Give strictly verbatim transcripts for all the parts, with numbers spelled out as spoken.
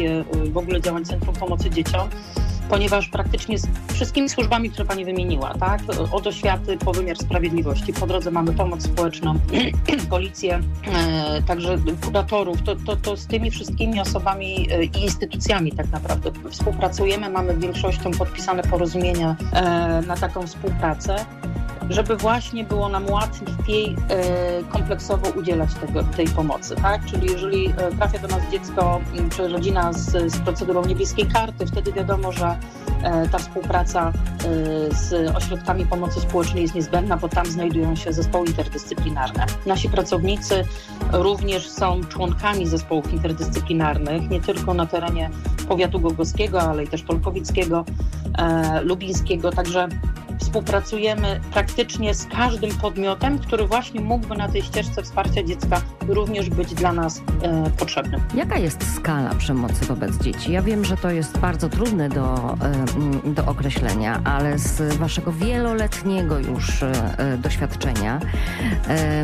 koordynację w ogóle działań Centrum Pomocy Dzieciom, ponieważ praktycznie z wszystkimi służbami, które pani wymieniła, tak, od oświaty po wymiar sprawiedliwości, po drodze mamy pomoc społeczną, policję, e, także kuratorów, to, to, to z tymi wszystkimi osobami e, i instytucjami tak naprawdę współpracujemy, mamy większością podpisane porozumienia e, na taką współpracę, żeby właśnie było nam łatwiej e, kompleksowo udzielać tego, tej pomocy, tak? Czyli jeżeli e, trafia do nas dziecko czy rodzina z, z procedurą niebieskiej karty, wtedy wiadomo, że e, ta współpraca e, z ośrodkami pomocy społecznej jest niezbędna, bo tam znajdują się zespoły interdyscyplinarne. Nasi pracownicy również są członkami zespołów interdyscyplinarnych, nie tylko na terenie powiatu głogowskiego, ale i też polkowickiego, e, lubińskiego, także współpracujemy praktycznie z każdym podmiotem, który właśnie mógłby na tej ścieżce wsparcia dziecka również być dla nas e, potrzebny. Jaka jest skala przemocy wobec dzieci? Ja wiem, że to jest bardzo trudne do, e, do określenia, ale z waszego wieloletniego już e, doświadczenia, e, e,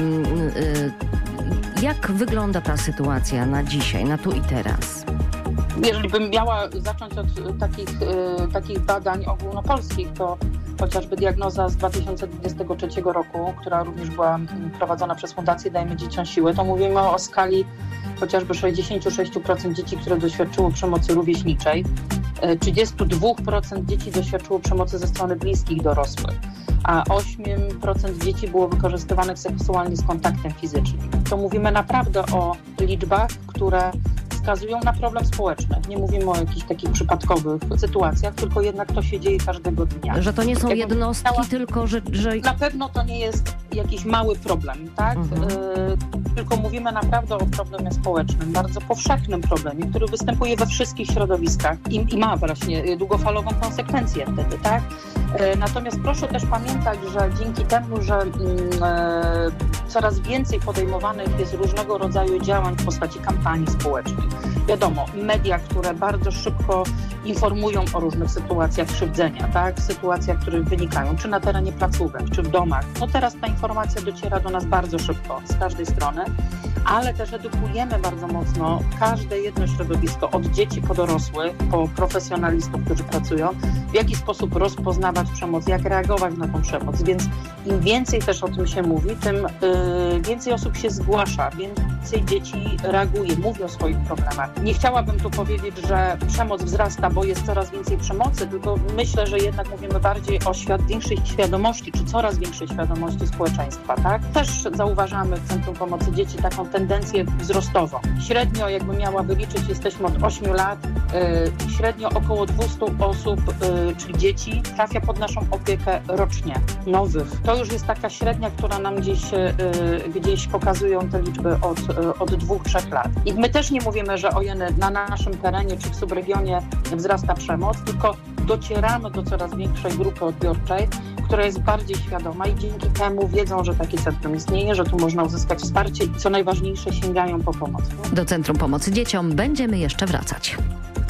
jak wygląda ta sytuacja na dzisiaj, na tu i teraz? Jeżeli bym miała zacząć od takich, e, takich badań ogólnopolskich, to chociażby diagnoza z dwa tysiące dwudziestego trzeciego roku, która również była prowadzona przez Fundację Dajmy Dzieciom Siłę, to mówimy o skali chociażby sześćdziesiąt sześć procent dzieci, które doświadczyło przemocy rówieśniczej, trzydzieści dwa procent dzieci doświadczyło przemocy ze strony bliskich dorosłych, a osiem procent dzieci było wykorzystywanych seksualnie z kontaktem fizycznym. To mówimy naprawdę o liczbach, które wskazują na problem społeczny. Nie mówimy o jakichś takich przypadkowych sytuacjach, tylko jednak to się dzieje każdego dnia. Że to nie są Jakby jednostki, chciała, tylko że, że... Na pewno to nie jest jakiś mały problem, tak? Mhm. Y, tylko mówimy naprawdę o problemie społecznym, bardzo powszechnym problemie, który występuje we wszystkich środowiskach i, i ma właśnie długofalową konsekwencję wtedy, tak? Y, natomiast proszę też pamiętać, że dzięki temu, że y, coraz więcej podejmowanych jest różnego rodzaju działań w postaci kampanii społecznych. Wiadomo, media, które bardzo szybko informują o różnych sytuacjach krzywdzenia, tak? Sytuacjach, które wynikają, czy na terenie placówek, czy w domach. No teraz ta informacja dociera do nas bardzo szybko, z każdej strony, ale też edukujemy bardzo mocno każde jedno środowisko, od dzieci po dorosłych, po profesjonalistów, którzy pracują, w jaki sposób rozpoznawać przemoc, jak reagować na tą przemoc, więc im więcej też o tym się mówi, tym yy, więcej osób się zgłasza, więcej dzieci reaguje, mówi o swoich problemach. Nie chciałabym tu powiedzieć, że przemoc wzrasta, bo jest coraz więcej przemocy, tylko myślę, że jednak mówimy bardziej o świat, większej świadomości, czy coraz większej świadomości społeczeństwa, tak? Też zauważamy w Centrum Pomocy Dzieci taką tendencję wzrostową. Średnio, jakby miała wyliczyć, jesteśmy od ośmiu lat, yy, średnio około dwieście osób, yy, czyli dzieci, trafia pod naszą opiekę rocznie, nowych. To już jest taka średnia, która nam gdzieś, yy, gdzieś pokazują te liczby od, yy, od dwóch, trzech lat. I my też nie mówimy, że ojeny na naszym terenie czy w subregionie wzrasta przemoc, tylko docieramy do coraz większej grupy odbiorczej, która jest bardziej świadoma i dzięki temu wiedzą, że takie centrum istnieje, że tu można uzyskać wsparcie i co najważniejsze, sięgają po pomoc. Do Centrum Pomocy Dzieciom będziemy jeszcze wracać.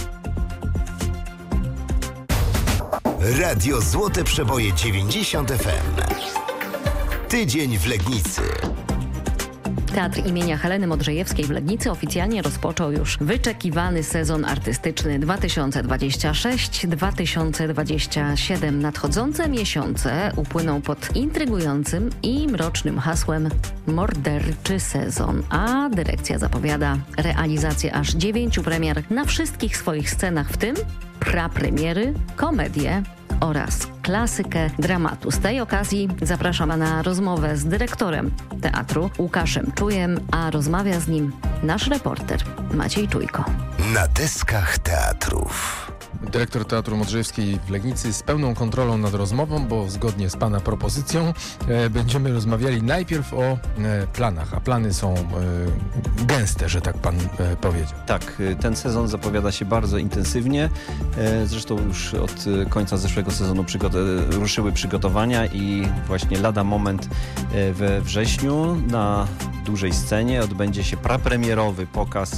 Radio Złote Przeboje dziewięćdziesiąt F M. Tydzień w Legnicy. Teatr imienia Heleny Modrzejewskiej w Legnicy oficjalnie rozpoczął już wyczekiwany sezon artystyczny dwa tysiące dwudziesty szósty dwa tysiące dwudziesty siódmy. Nadchodzące miesiące upłyną pod intrygującym i mrocznym hasłem Morderczy sezon, a dyrekcja zapowiada realizację aż dziewięciu premier na wszystkich swoich scenach, w tym prapremiery, komedie oraz klasykę dramatu. Z tej okazji zapraszam na rozmowę z dyrektorem teatru Łukaszem Czujem, a rozmawia z nim nasz reporter Maciej Czujko. Na deskach teatrów. Dyrektor Teatru Modrzejewskiej w Legnicy z pełną kontrolą nad rozmową, bo zgodnie z Pana propozycją e, będziemy rozmawiali najpierw o e, planach, a plany są e, gęste, że tak Pan e, powiedział. Tak, ten sezon zapowiada się bardzo intensywnie. E, zresztą już od końca zeszłego sezonu przygot- ruszyły przygotowania i właśnie lada moment e, we wrześniu na dużej scenie odbędzie się prapremierowy pokaz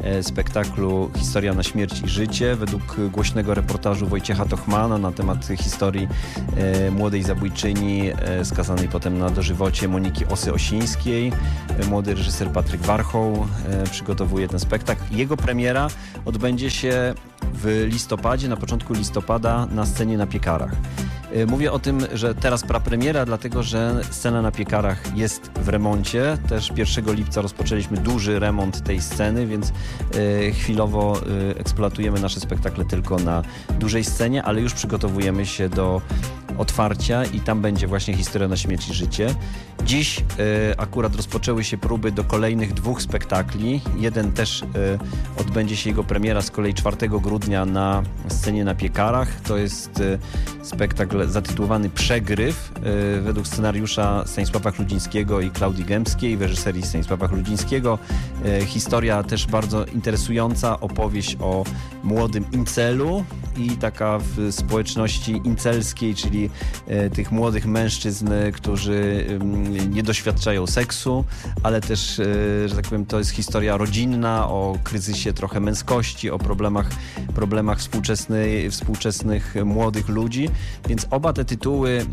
spektaklu Historia na śmierć i życie, według głośnego reportażu Wojciecha Tochmana na temat historii młodej zabójczyni skazanej potem na dożywocie Moniki Osy-Osińskiej. Młody reżyser Patryk Warchoł przygotowuje ten spektakl. Jego premiera odbędzie się w listopadzie, na początku listopada na scenie na Piekarach. Mówię o tym, że teraz prapremiera, dlatego że scena na Piekarach jest w remoncie. Też pierwszego lipca rozpoczęliśmy duży remont tej sceny, więc e, chwilowo e, eksploatujemy nasze spektakle tylko na dużej scenie, ale już przygotowujemy się do otwarcia i tam będzie właśnie Historia na śmierć i życie. Dziś e, akurat rozpoczęły się próby do kolejnych dwóch spektakli. Jeden też e, odbędzie się jego premiera z kolei czwartego grudnia na scenie na Piekarach. To jest e, spektakl zatytułowany Przegryw, e, według scenariusza Stanisława Chludzińskiego i Klaudii Gębskiej w reżyserii Stanisława Chludzińskiego. E, historia też bardzo interesująca, opowieść o młodym incelu i taka w społeczności incelskiej, czyli e, tych młodych mężczyzn, którzy e, nie doświadczają seksu, ale też, e, że tak powiem, to jest historia rodzinna, o kryzysie trochę męskości, o problemach, problemach współczesnej, współczesnych młodych ludzi. Więc oba te tytuły e,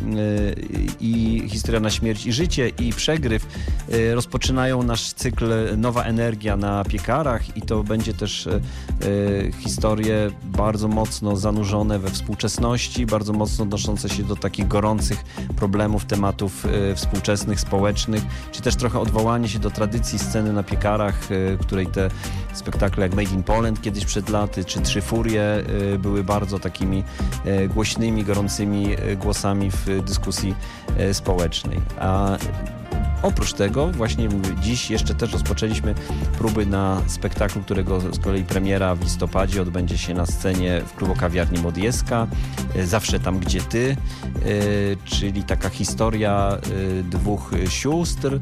i Historia na śmierć i życie i Przegryw e, rozpoczynają nasz cykl Nowa Energia na Piekarach i to będzie też e, historie bardzo mocno zanurzone we współczesności, bardzo mocno odnoszące się do takich gorących problemów, tematów e, współczesnych, społecznych, czy też trochę odwołanie się do tradycji sceny na Piekarach, e, której te spektakle jak Made in Poland kiedyś przed laty, czy Trzy Furie e, były bardzo takimi e, głośnymi, gorącymi e, głosami w dyskusji e, społecznej. A oprócz tego właśnie dziś jeszcze też rozpoczęliśmy próby na spektaklu, którego z kolei premiera w listopadzie odbędzie się na scenie w klubu kawiarni Modjeska. Zawsze tam, gdzie ty, czyli taka historia dwóch sióstr,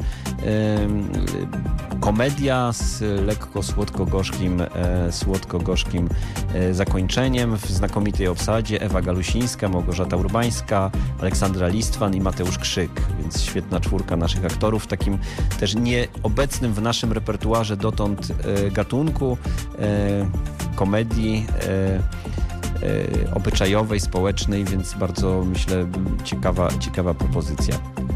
komedia z lekko słodko-gorzkim, słodko-gorzkim zakończeniem w znakomitej obsadzie. Ewa Galusińska, Małgorzata Urbańska, Aleksandra Listwan i Mateusz Krzyk, więc świetna czwórka naszych aktorów w takim też nieobecnym w naszym repertuarze dotąd e, gatunku e, komedii e, e, obyczajowej, społecznej, więc bardzo, myślę, ciekawa, ciekawa propozycja.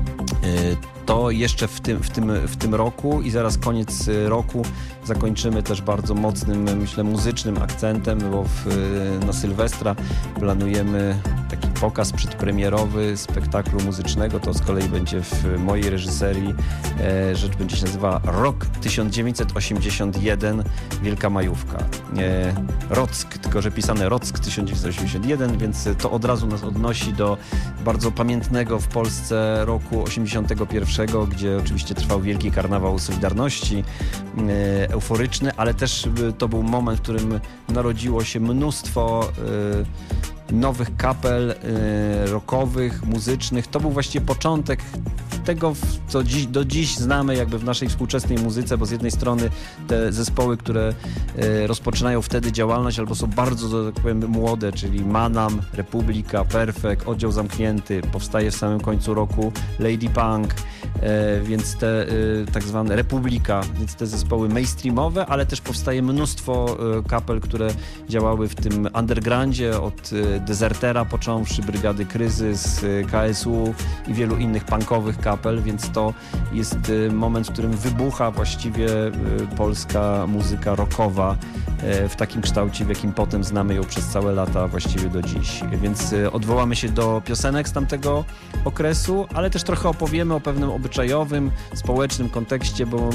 E, to jeszcze w tym, w, tym, w tym roku i zaraz koniec roku zakończymy też bardzo mocnym, myślę, muzycznym akcentem, bo w, na Sylwestra planujemy taki pokaz przedpremierowy spektaklu muzycznego. To z kolei będzie w mojej reżyserii. E, rzecz będzie się nazywała Rok tysiąc dziewięćset osiemdziesiąt jeden, Wielka Majówka. E, Rock, tylko że pisane Rock tysiąc dziewięćset osiemdziesiąt jeden, więc to od razu nas odnosi do bardzo pamiętnego w Polsce roku osiemdziesiątego pierwszego, gdzie oczywiście trwał wielki karnawał Solidarności, e, euforyczny, ale też to był moment, w którym narodziło się mnóstwo e, nowych kapel e, rockowych, muzycznych. To był właściwie początek tego, co dziś, do dziś znamy jakby w naszej współczesnej muzyce, bo z jednej strony te zespoły, które e, rozpoczynają wtedy działalność albo są bardzo, tak powiem, młode, czyli Manam, Republika, Perfekt, Oddział Zamknięty, powstaje w samym końcu roku Lady Punk, e, więc te e, tak zwane Republika, więc te zespoły mainstreamowe, ale też powstaje mnóstwo e, kapel, które działały w tym undergroundzie, od e, Dezertera począwszy, Brygady Kryzys, e, K S U i wielu innych punkowych kapel, więc to jest moment, w którym wybucha właściwie polska muzyka rockowa w takim kształcie, w jakim potem znamy ją przez całe lata, właściwie do dziś. Więc odwołamy się do piosenek z tamtego okresu, ale też trochę opowiemy o pewnym obyczajowym, społecznym kontekście, bo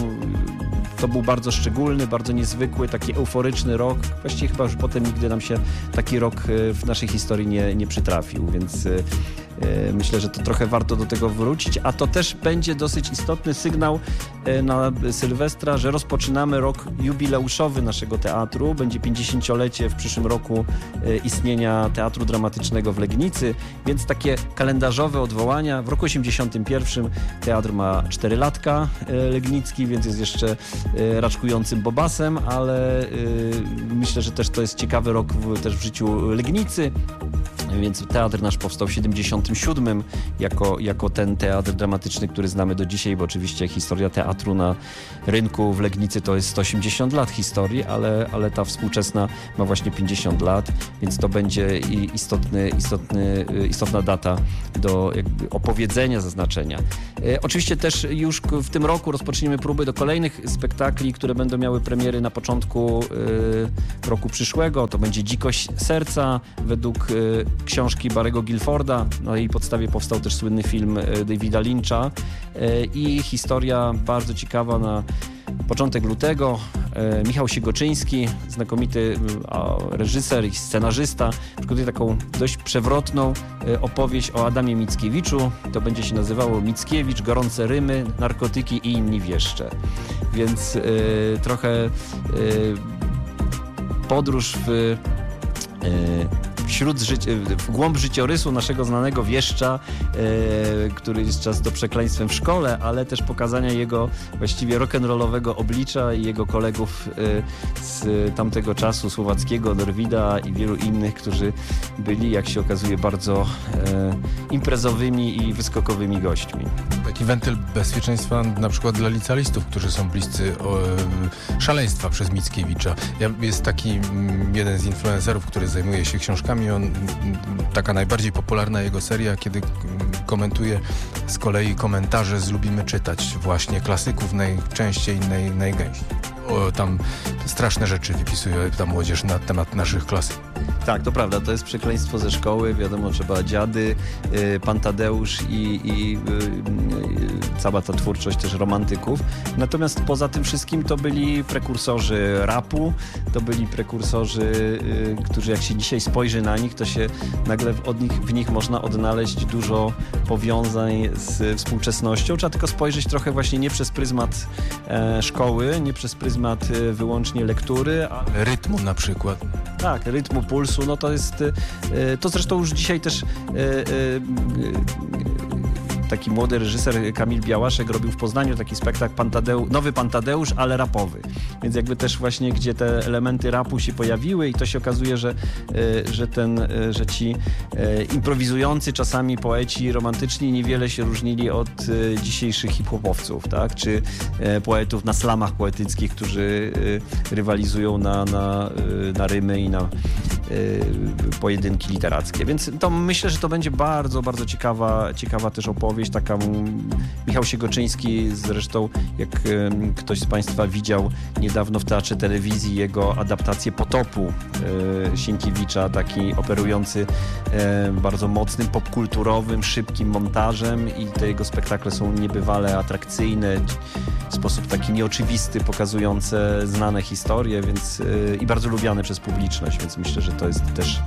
to był bardzo szczególny, bardzo niezwykły, taki euforyczny rok. Właściwie chyba już potem nigdy nam się taki rok w naszej historii nie, nie przytrafił, więc myślę, że to trochę warto do tego wrócić, a to też będzie dosyć istotny sygnał na Sylwestra, że rozpoczynamy rok jubileuszowy naszego teatru. Będzie pięćdziesięciolecie w przyszłym roku istnienia Teatru Dramatycznego w Legnicy, więc takie kalendarzowe odwołania. W roku osiemdziesiątym pierwszym teatr ma cztery latka legnicki, więc jest jeszcze raczkującym bobasem, ale myślę, że też to jest ciekawy rok w, też w życiu Legnicy. Więc teatr nasz powstał w siedemdziesiątym siódmym jako, jako ten teatr dramatyczny, który znamy do dzisiaj, bo oczywiście historia teatru na rynku w Legnicy to jest sto osiemdziesiąt lat historii, ale, ale ta współczesna ma właśnie pięćdziesiąt lat, więc to będzie istotny, istotny, istotna data do jakby opowiedzenia, zaznaczenia. E, oczywiście też już w tym roku rozpoczniemy próby do kolejnych spektakli, które będą miały premiery na początku e, roku przyszłego. To będzie Dzikość serca według e, książki Barry'ego Guilforda. Na jej podstawie powstał też słynny film Davida Lyncha i historia bardzo ciekawa na początek lutego. Michał Siegoczyński, znakomity reżyser i scenarzysta, przygotuje taką dość przewrotną opowieść o Adamie Mickiewiczu. To będzie się nazywało Mickiewicz, gorące rymy, narkotyki i inni wieszcze. Więc y, trochę y, podróż w y, Wśród życi- w głąb życiorysu naszego znanego wieszcza, e, który jest często przekleństwem w szkole, ale też pokazania jego właściwie rock'n'rollowego oblicza i jego kolegów e, z tamtego czasu, Słowackiego, Norwida i wielu innych, którzy byli, jak się okazuje, bardzo e, imprezowymi i wyskokowymi gośćmi. Taki wentyl bezpieczeństwa na przykład dla licealistów, którzy są bliscy o, e, szaleństwa przez Mickiewicza. Ja, jest taki m, jeden z influencerów, który zajmuje się książkami. On, taka najbardziej popularna jego seria, kiedy komentuje z kolei komentarze z Lubimy Czytać, właśnie klasyków najczęściej, naj, najgęściej. O, tam straszne rzeczy wypisuje ta młodzież na temat naszych klasyków. Tak, to prawda, to jest przekleństwo ze szkoły, wiadomo, trzeba dziady, y, Pan Tadeusz i, i y, y, cała ta twórczość też romantyków. Natomiast poza tym wszystkim to byli prekursorzy rapu, to byli prekursorzy, y, którzy jak się dzisiaj spojrzy na nich, to się nagle od nich, w nich można odnaleźć dużo powiązań z współczesnością. Trzeba tylko spojrzeć trochę właśnie nie przez pryzmat e, szkoły, nie przez pryzmat e, wyłącznie lektury. A... Rytmu na przykład. Tak, rytmu, pulsu, no to jest, to zresztą już dzisiaj też taki młody reżyser Kamil Białaszek robił w Poznaniu taki spektakl Pan Tadeusz, Nowy Pan Tadeusz, ale rapowy. Więc jakby też właśnie, gdzie te elementy rapu się pojawiły i to się okazuje, że, że, ten, że ci improwizujący czasami poeci romantyczni niewiele się różnili od dzisiejszych hip-hopowców, tak? Czy poetów na slamach poetyckich, którzy rywalizują na, na, na rymy i na pojedynki literackie. Więc to myślę, że to będzie bardzo, bardzo ciekawa, ciekawa też opowieść. Taka Michał Siegoczyński zresztą, jak ktoś z Państwa widział niedawno w Teatrze Telewizji jego adaptację Potopu e, Sienkiewicza, taki operujący e, bardzo mocnym, popkulturowym, szybkim montażem i te jego spektakle są niebywale atrakcyjne, w sposób taki nieoczywisty, pokazujące znane historie, więc e, i bardzo lubiane przez publiczność, więc myślę, że to jest też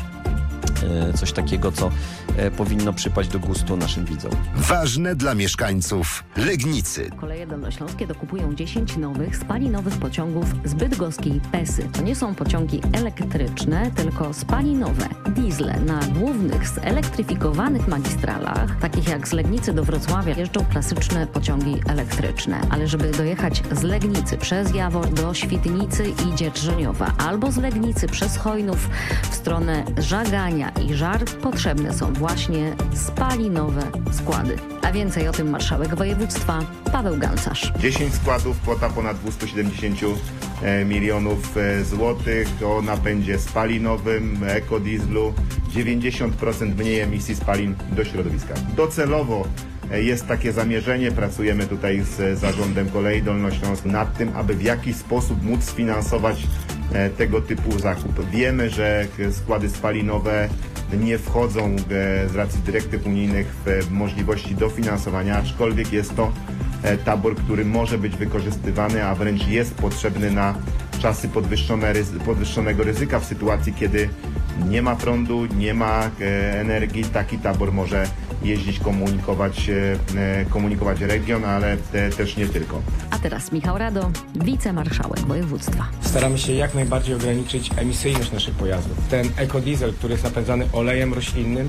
coś takiego, co powinno przypaść do gustu naszym widzom. Ważne dla mieszkańców Legnicy. Koleje dolnośląskie dokupują dziesięć nowych, spalinowych pociągów z bydgoskiej Pesy. To nie są pociągi elektryczne, tylko spalinowe. Diesle na głównych, zelektryfikowanych magistralach, takich jak z Legnicy do Wrocławia, jeżdżą klasyczne pociągi elektryczne. Ale żeby dojechać z Legnicy przez Jawor do Świdnicy i Dzierżoniowa, albo z Legnicy przez Chojnów w stronę Żagania i Żar, potrzebne są właśnie spalinowe składy. A więcej o tym marszałek województwa Paweł Gansarz. dziesięć składów, kwota ponad dwieście siedemdziesiąt milionów złotych o napędzie spalinowym, ekodieslu, dziewięćdziesiąt procent mniej emisji spalin do środowiska. Docelowo jest takie zamierzenie, pracujemy tutaj z Zarządem Kolei Dolnośląskich nad tym, aby w jakiś sposób móc sfinansować tego typu zakup. Wiemy, że składy spalinowe nie wchodzą z racji dyrektyw unijnych w możliwości dofinansowania, aczkolwiek jest to tabor, który może być wykorzystywany, a wręcz jest potrzebny na czasy podwyższone, podwyższonego ryzyka w sytuacji, kiedy nie ma prądu, nie ma energii. Taki tabor może jeździć, komunikować, komunikować region, ale te, też nie tylko. A teraz Michał Rado, wicemarszałek województwa. Staramy się jak najbardziej ograniczyć emisyjność naszych pojazdów. Ten ekodiesel, który jest napędzany olejem roślinnym,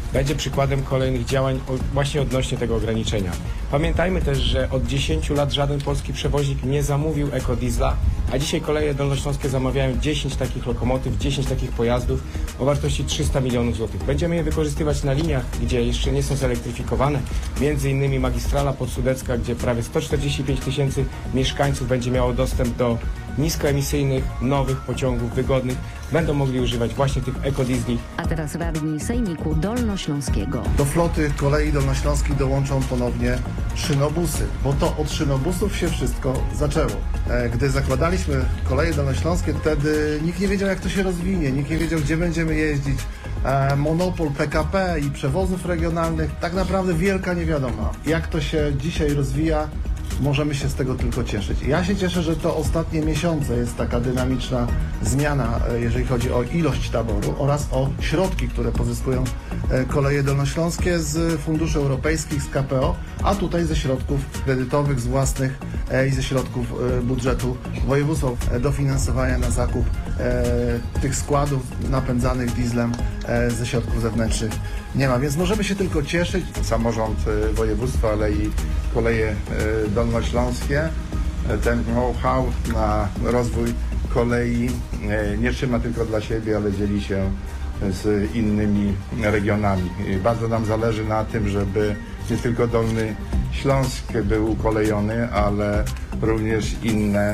będzie przykładem kolejnych działań właśnie odnośnie tego ograniczenia. Pamiętajmy też, że od dziesięciu lat żaden polski przewoźnik nie zamówił ekodiesla, a dzisiaj Koleje Dolnośląskie zamawiają dziesięć takich lokomotyw, dziesięć takich pojazdów o wartości trzysta milionów złotych. Będziemy je wykorzystywać na liniach, gdzie jeszcze nie są zelektryfikowane, między innymi magistrala podsudecka, gdzie prawie sto czterdzieści pięć tysięcy mieszkańców będzie miało dostęp do niskoemisyjnych, nowych pociągów wygodnych. Będą mogli używać właśnie tych ekodiesli. A teraz radni Sejmiku Dolnośląskiego. Do floty Kolei Dolnośląskich dołączą ponownie szynobusy, bo to od szynobusów się wszystko zaczęło. Gdy zakładaliśmy Koleje Dolnośląskie, wtedy nikt nie wiedział, jak to się rozwinie, nikt nie wiedział, gdzie będziemy jeździć. Monopol P K P i przewozów regionalnych, tak naprawdę wielka niewiadoma. Jak to się dzisiaj rozwija, możemy się z tego tylko cieszyć. Ja się cieszę, że to ostatnie miesiące jest taka dynamiczna zmiana, jeżeli chodzi o ilość taboru oraz o środki, które pozyskują Koleje Dolnośląskie z funduszy europejskich, z K P O, a tutaj ze środków kredytowych, z własnych i ze środków budżetu województwa, dofinansowania na zakup tych składów napędzanych dieslem ze środków zewnętrznych nie ma, więc możemy się tylko cieszyć. Samorząd województwa, ale i Koleje Dolnośląskie ten know-how na rozwój kolei nie trzyma tylko dla siebie, ale dzieli się z innymi regionami. Bardzo nam zależy na tym, żeby nie tylko Dolny Śląsk był ukolejony, ale również inne,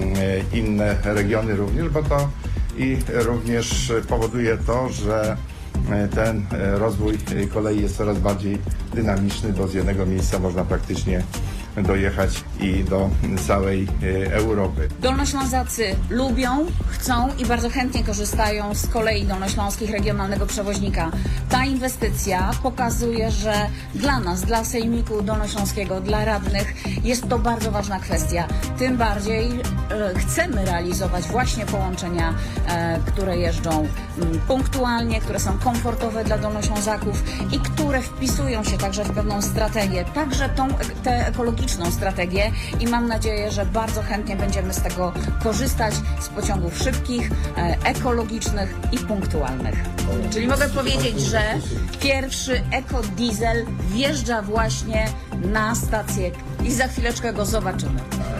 inne regiony również, bo to i również powoduje to, że ten rozwój kolei jest coraz bardziej dynamiczny, bo z jednego miejsca można praktycznie dojechać i do całej Europy. Dolnoślązacy lubią, chcą i bardzo chętnie korzystają z Kolei Dolnośląskich regionalnego przewoźnika. Ta inwestycja pokazuje, że dla nas, dla Sejmiku Dolnośląskiego, dla radnych jest to bardzo ważna kwestia. Tym bardziej e, chcemy realizować właśnie połączenia, e, które jeżdżą m, punktualnie, które są komfortowe dla Dolnoślązaków i które wpisują się także w pewną strategię, także tą, tę ekologiczną strategię i mam nadzieję, że bardzo chętnie będziemy z tego korzystać, z pociągów szybkich, e, ekologicznych i punktualnych. Czyli mogę powiedzieć, że pierwszy ekodiesel wjeżdża właśnie na stację i za chwileczkę go zobaczymy.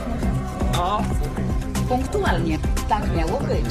O, punktualnie. Tak miało być.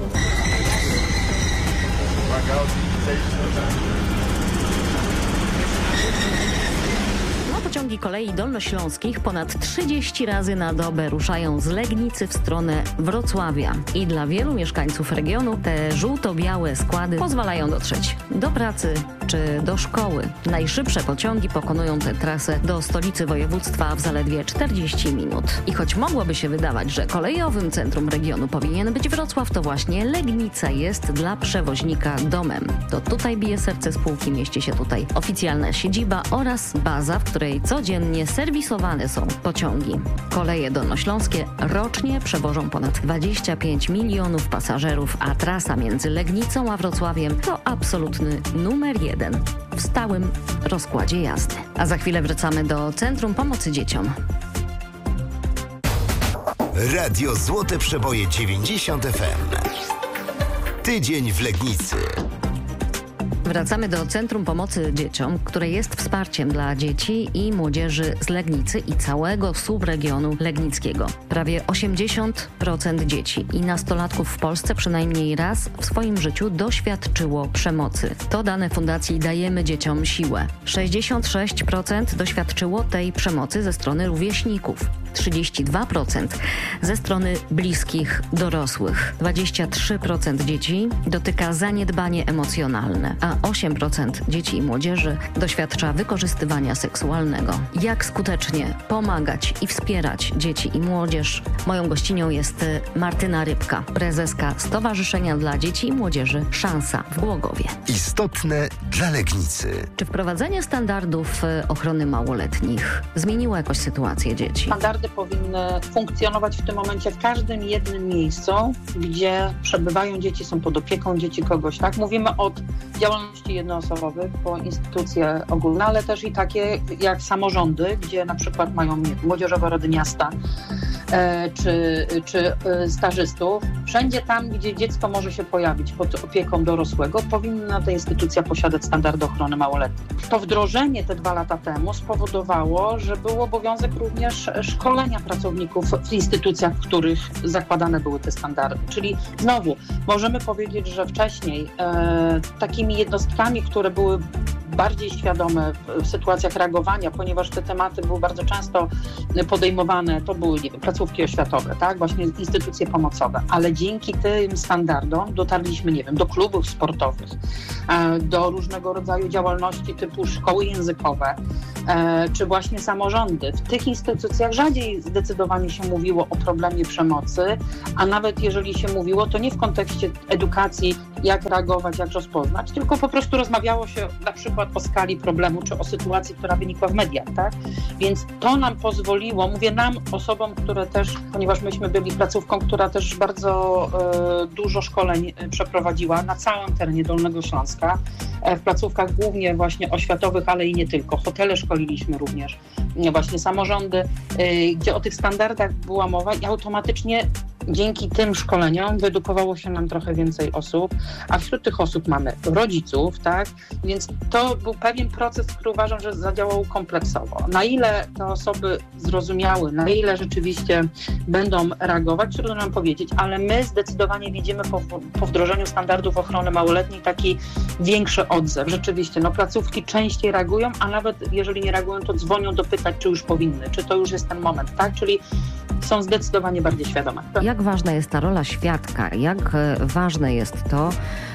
Pociągi Kolei Dolnośląskich ponad trzydzieści razy na dobę ruszają z Legnicy w stronę Wrocławia. I dla wielu mieszkańców regionu te żółto-białe składy pozwalają dotrzeć do pracy czy do szkoły. Najszybsze pociągi pokonują tę trasę do stolicy województwa w zaledwie czterdzieści minut. I choć mogłoby się wydawać, że kolejowym centrum regionu powinien być Wrocław, to właśnie Legnica jest dla przewoźnika domem. To tutaj bije serce spółki, mieści się tutaj oficjalna siedziba oraz baza, w której codziennie serwisowane są pociągi. Koleje Dolnośląskie rocznie przewożą ponad dwadzieścia pięć milionów pasażerów, a trasa między Legnicą a Wrocławiem to absolutny numer jeden w stałym rozkładzie jazdy. A za chwilę wracamy do Centrum Pomocy Dzieciom. Radio Złote Przeboje dziewięćdziesiąt F M. Tydzień w Legnicy. Wracamy do Centrum Pomocy Dzieciom, które jest wsparciem dla dzieci i młodzieży z Legnicy i całego subregionu legnickiego. Prawie osiemdziesiąt procent dzieci i nastolatków w Polsce przynajmniej raz w swoim życiu doświadczyło przemocy. To dane Fundacji Dajemy Dzieciom Siłę. sześćdziesiąt sześć procent doświadczyło tej przemocy ze strony rówieśników. trzydzieści dwa procent ze strony bliskich dorosłych. dwadzieścia trzy procent dzieci dotyka zaniedbanie emocjonalne, a osiem procent dzieci i młodzieży doświadcza wykorzystywania seksualnego. Jak skutecznie pomagać i wspierać dzieci i młodzież? Moją gościnią jest Martyna Rybka, prezeska Stowarzyszenia dla Dzieci i Młodzieży Szansa w Głogowie. Istotne dla Legnicy. Czy wprowadzenie standardów ochrony małoletnich zmieniło jakoś sytuację dzieci? Standardy powinny funkcjonować w tym momencie w każdym jednym miejscu, gdzie przebywają dzieci, są pod opieką dzieci kogoś, tak? Mówimy od działalności jednoosobowych po instytucje ogólne, ale też i takie jak samorządy, gdzie na przykład mają Młodzieżowe Rady Miasta, czy, czy stażystów, wszędzie tam, gdzie dziecko może się pojawić pod opieką dorosłego, powinna ta instytucja posiadać standardy ochrony małoletnich. To wdrożenie te dwa lata temu spowodowało, że był obowiązek również szkolenia pracowników w instytucjach, w których zakładane były te standardy. Czyli znowu możemy powiedzieć, że wcześniej e, takimi jednostkami, które były bardziej świadome w sytuacjach reagowania, ponieważ te tematy były bardzo często podejmowane, to były nie wiem, placówki oświatowe, tak, właśnie instytucje pomocowe, ale dzięki tym standardom dotarliśmy, nie wiem, do klubów sportowych, do różnego rodzaju działalności typu szkoły językowe, czy właśnie samorządy. W tych instytucjach rzadziej zdecydowanie się mówiło o problemie przemocy, a nawet jeżeli się mówiło, to nie w kontekście edukacji, jak reagować, jak rozpoznać, tylko po prostu rozmawiało się na przykład o skali problemu, czy o sytuacji, która wynikła w mediach, tak? Więc to nam pozwoliło, mówię nam, osobom, które też, ponieważ myśmy byli placówką, która też bardzo e, dużo szkoleń przeprowadziła na całym terenie Dolnego Śląska, e, w placówkach głównie właśnie oświatowych, ale i nie tylko. Hotele szkoliliśmy również, właśnie samorządy, e, gdzie o tych standardach była mowa i automatycznie dzięki tym szkoleniom wyedukowało się nam trochę więcej osób, a wśród tych osób mamy rodziców, tak? Więc to był pewien proces, który uważam, że zadziałał kompleksowo. Na ile te osoby zrozumiały, na ile rzeczywiście będą reagować, trudno nam powiedzieć, ale my zdecydowanie widzimy po, po wdrożeniu standardów ochrony małoletniej taki większy odzew. Rzeczywiście, no placówki częściej reagują, a nawet jeżeli nie reagują, to dzwonią dopytać, czy już powinny, czy to już jest ten moment, tak? Czyli są zdecydowanie bardziej świadome. Jak ważna jest ta rola świadka? Jak ważne jest to,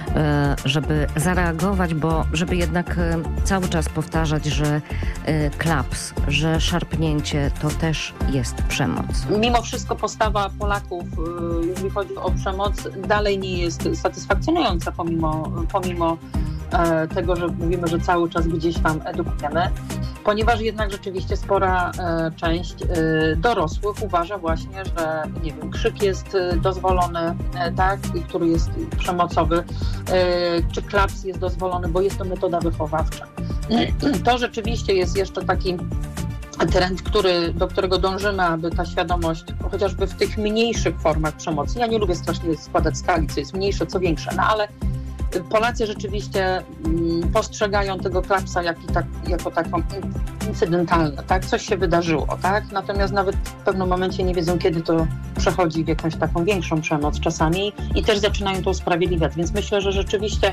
żeby zareagować, bo żeby jednak cały czas powtarzać, że klaps, że szarpnięcie to też jest przemoc? Mimo wszystko postawa Polaków, jeżeli chodzi o przemoc, dalej nie jest satysfakcjonująca, pomimo, pomimo tego, że mówimy, że cały czas gdzieś tam edukujemy, ponieważ jednak rzeczywiście spora e, część e, dorosłych uważa właśnie, że nie wiem, krzyk jest dozwolony, e, tak, który jest przemocowy, e, czy klaps jest dozwolony, bo jest to metoda wychowawcza. To rzeczywiście jest jeszcze taki trend, który, do którego dążymy, aby ta świadomość, chociażby w tych mniejszych formach przemocy, ja nie lubię strasznie składać skali, co jest mniejsze, co większe, no ale Polacy rzeczywiście mm, postrzegają tego klapsa jak i tak, jako taką incydentalne, tak? Coś się wydarzyło, tak? Natomiast nawet w pewnym momencie nie wiedzą, kiedy to przechodzi w jakąś taką większą przemoc czasami i też zaczynają to usprawiedliwiać. Więc myślę, że rzeczywiście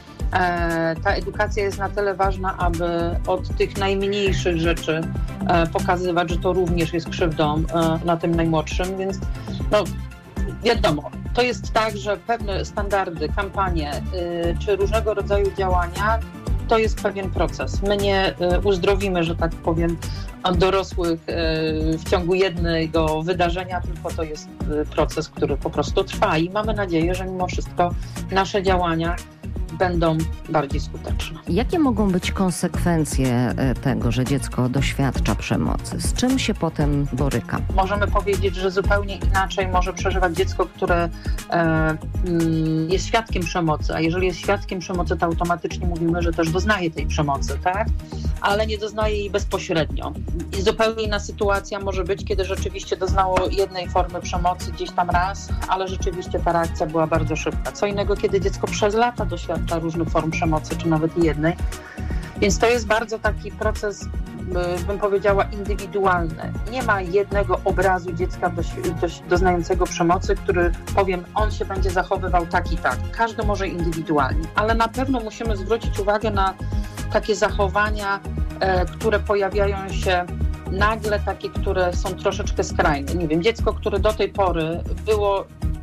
e, ta edukacja jest na tyle ważna, aby od tych najmniejszych rzeczy e, pokazywać, że to również jest krzywdą e, na tym najmłodszym, więc no wiadomo, to jest tak, że pewne standardy, kampanie y, czy różnego rodzaju działania to jest pewien proces. My nie y, uzdrowimy, że tak powiem, dorosłych y, w ciągu jednego wydarzenia, tylko to jest y, proces, który po prostu trwa i mamy nadzieję, że mimo wszystko nasze działania będą bardziej skuteczne. Jakie mogą być konsekwencje tego, że dziecko doświadcza przemocy? Z czym się potem boryka? Możemy powiedzieć, że zupełnie inaczej może przeżywać dziecko, które e, jest świadkiem przemocy, a jeżeli jest świadkiem przemocy, to automatycznie mówimy, że też doznaje tej przemocy, tak? Ale nie doznaje jej bezpośrednio. I zupełnie inna sytuacja może być, kiedy rzeczywiście doznało jednej formy przemocy gdzieś tam raz, ale rzeczywiście ta reakcja była bardzo szybka. Co innego, kiedy dziecko przez lata doświadcza różnych form przemocy, czy nawet jednej. Więc to jest bardzo taki proces, bym powiedziała, indywidualny. Nie ma jednego obrazu dziecka doś, doś, doznającego przemocy, który, powiem, on się będzie zachowywał tak i tak. Każdy może indywidualnie, ale na pewno musimy zwrócić uwagę na takie zachowania, e, które pojawiają się nagle, takie, które są troszeczkę skrajne. Nie wiem, dziecko, które do tej pory było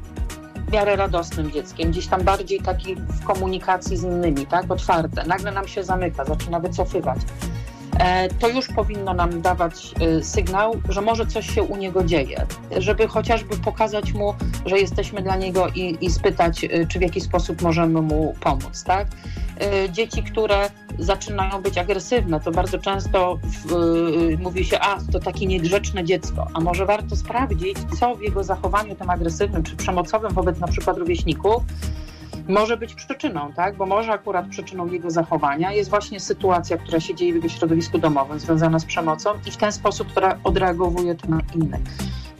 w miarę radosnym dzieckiem, gdzieś tam bardziej taki w komunikacji z innymi, tak, otwarte, nagle nam się zamyka, zaczyna wycofywać. E, to już powinno nam dawać e, sygnał, że może coś się u niego dzieje, żeby chociażby pokazać mu, że jesteśmy dla niego i, i spytać, e, czy w jaki sposób możemy mu pomóc, tak? E, dzieci, które zaczynają być agresywne, to bardzo często w, e, mówi się, a to takie niegrzeczne dziecko, a może warto sprawdzić, co w jego zachowaniu tym agresywnym czy przemocowym wobec na przykład rówieśników może być przyczyną, tak? Bo może akurat przyczyną jego zachowania jest właśnie sytuacja, która się dzieje w jego środowisku domowym, związana z przemocą i w ten sposób, która odreagowuje to na innych.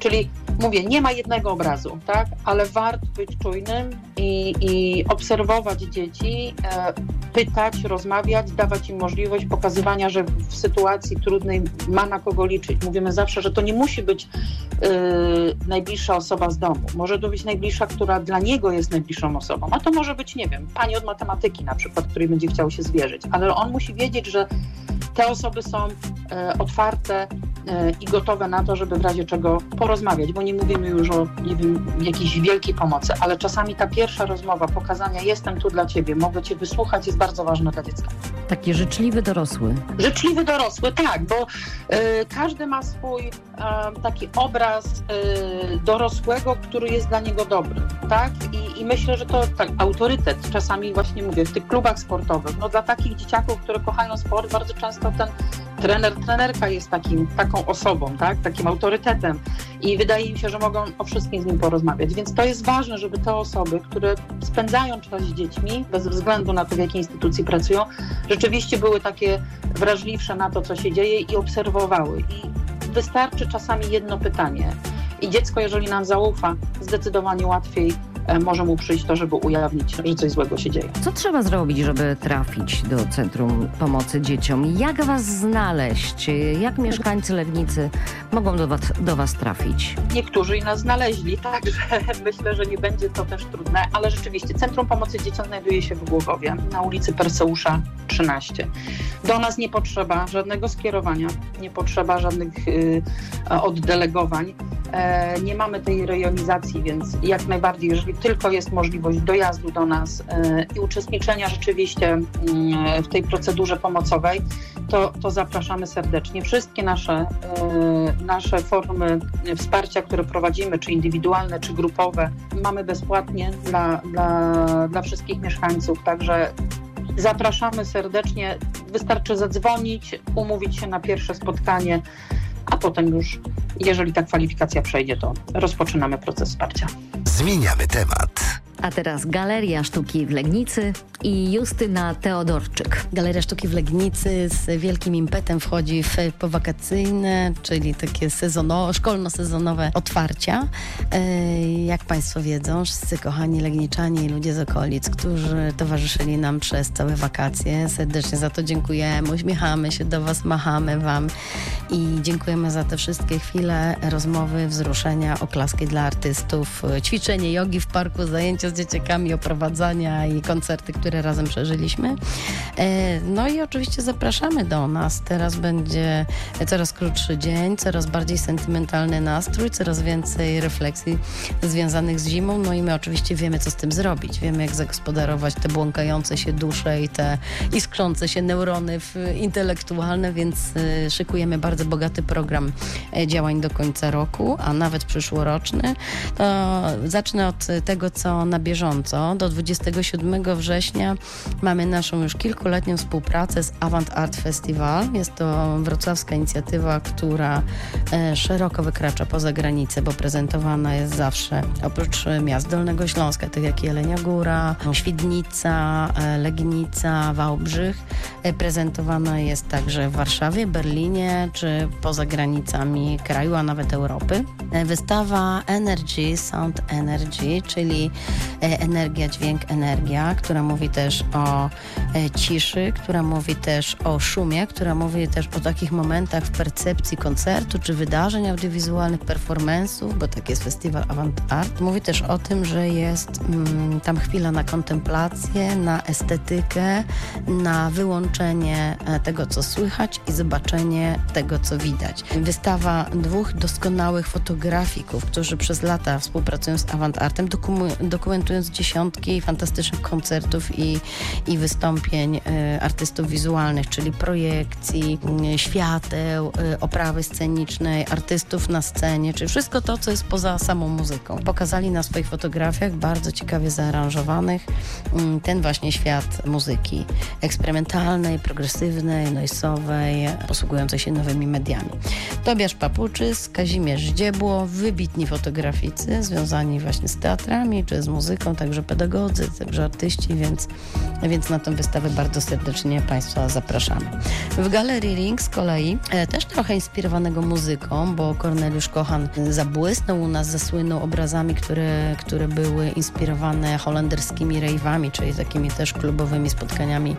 Czyli mówię, nie ma jednego obrazu, tak? Ale warto być czujnym i, i obserwować dzieci, e, pytać, rozmawiać, dawać im możliwość pokazywania, że w sytuacji trudnej ma na kogo liczyć. Mówimy zawsze, że to nie musi być e, najbliższa osoba z domu. Może to być najbliższa, która dla niego jest najbliższą osobą. A to może być, nie wiem, pani od matematyki na przykład, której będzie chciał się zwierzyć. Ale on musi wiedzieć, że te osoby są e, otwarte e, i gotowe na to, żeby w razie czego porozmawiać, bo nie mówimy już o, nie wiem, jakiejś wielkiej pomocy, ale czasami ta pierwsza rozmowa, pokazania jestem tu dla ciebie, mogę cię wysłuchać, jest bardzo ważna dla dziecka. Taki życzliwy dorosły. Życzliwy dorosły, tak, bo e, każdy ma swój e, taki obraz e, dorosłego, który jest dla niego dobry, tak? I, i myślę, że to tak, autorytet, czasami właśnie mówię, w tych klubach sportowych, no dla takich dzieciaków, które kochają sport, bardzo często ten trener, trenerka jest takim, taką osobą, tak? Takim autorytetem i wydaje mi się, że mogą o wszystkim z nim porozmawiać, więc to jest ważne, żeby te osoby, które spędzają czas z dziećmi, bez względu na to, w jakiej instytucji pracują, rzeczywiście były takie wrażliwsze na to, co się dzieje i obserwowały. I wystarczy czasami jedno pytanie i dziecko, jeżeli nam zaufa, zdecydowanie łatwiej może mu przyjść to, żeby ujawnić, że coś złego się dzieje. Co trzeba zrobić, żeby trafić do Centrum Pomocy Dzieciom? Jak was znaleźć? Jak mieszkańcy Legnicy mogą do was, do was trafić? Niektórzy i nas znaleźli, także myślę, że nie będzie to też trudne, ale rzeczywiście Centrum Pomocy Dzieciom znajduje się w Głogowie, na ulicy Perseusza trzynaście. Do nas nie potrzeba żadnego skierowania, nie potrzeba żadnych y, oddelegowań. E, nie mamy tej rejonizacji, więc jak najbardziej, jeżeli tylko jest możliwość dojazdu do nas e, i uczestniczenia rzeczywiście e, w tej procedurze pomocowej, to, to zapraszamy serdecznie. Wszystkie nasze, e, nasze formy wsparcia, które prowadzimy, czy indywidualne, czy grupowe, mamy bezpłatnie dla, dla, dla wszystkich mieszkańców, także zapraszamy serdecznie. Wystarczy zadzwonić, umówić się na pierwsze spotkanie, a potem już, jeżeli ta kwalifikacja przejdzie, to rozpoczynamy proces wsparcia. Zmieniamy temat. A teraz Galeria Sztuki w Legnicy i Justyna Teodorczyk. Galeria Sztuki w Legnicy z wielkim impetem wchodzi w powakacyjne, czyli takie sezono, szkolno-sezonowe otwarcia. Jak Państwo wiedzą, wszyscy kochani legniczanie i ludzie z okolic, którzy towarzyszyli nam przez całe wakacje, serdecznie za to dziękujemy, uśmiechamy się do Was, machamy Wam i dziękujemy za te wszystkie chwile, rozmowy, wzruszenia, oklaski dla artystów, ćwiczenie jogi w parku, zajęcia z dzieciakami, oprowadzania i koncerty, które razem przeżyliśmy. No i oczywiście zapraszamy do nas. Teraz będzie coraz krótszy dzień, coraz bardziej sentymentalny nastrój, coraz więcej refleksji związanych z zimą. No i my oczywiście wiemy, co z tym zrobić. Wiemy, jak zagospodarować te błąkające się dusze i te iskrzące się neurony intelektualne, więc szykujemy bardzo bogaty program działań do końca roku, a nawet przyszłoroczny. To zacznę od tego, co na bieżąco. Do dwudziestego siódmego września mamy naszą już kilkuletnią współpracę z Avant Art Festival. Jest to wrocławska inicjatywa, która e, szeroko wykracza poza granicę, bo prezentowana jest zawsze oprócz miast Dolnego Śląska, tak jak Jelenia Góra, Świdnica, e, Legnica, Wałbrzych. E, prezentowana jest także w Warszawie, Berlinie, czy poza granicami kraju, a nawet Europy. E, wystawa Energy, Sound Energy, czyli energia, dźwięk, energia, która mówi też o e, ciszy, która mówi też o szumie, która mówi też o takich momentach w percepcji koncertu czy wydarzeń audiowizualnych, performance'ów, bo tak jest festiwal Avant Art. Mówi też o tym, że jest mm, tam chwila na kontemplację, na estetykę, na wyłączenie tego, co słychać i zobaczenie tego, co widać. Wystawa dwóch doskonałych fotografików, którzy przez lata współpracują z Avant Artem, dokum- dokumentując dziesiątki fantastycznych koncertów i, i wystąpień y, artystów wizualnych, czyli projekcji, y, świateł, y, oprawy scenicznej, artystów na scenie, czyli wszystko to, co jest poza samą muzyką. Pokazali na swoich fotografiach, bardzo ciekawie zaaranżowanych, y, ten właśnie świat muzyki eksperymentalnej, progresywnej, noisowej, posługującej się nowymi mediami. Tobiasz Papuczys, Kazimierz Zdziebło, wybitni fotograficy związani właśnie z teatrami czy z muzyką, muzyką, także pedagodzy, także artyści, więc, więc na tę wystawę bardzo serdecznie Państwa zapraszamy. W Galerii Ring z kolei e, też trochę inspirowanego muzyką, bo Korneliusz Kochan zabłysnął u nas, zasłynął obrazami, które, które były inspirowane holenderskimi rave'ami, czyli takimi też klubowymi spotkaniami,